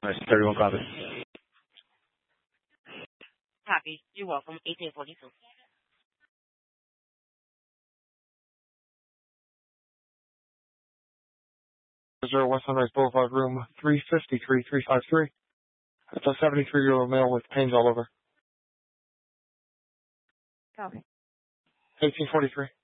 Nice, 31 copy. Copy. You're welcome. 1842. 0 West Sunrise Boulevard, room 353-353. It's a 73-year-old male with pains all over. Okay. 1843.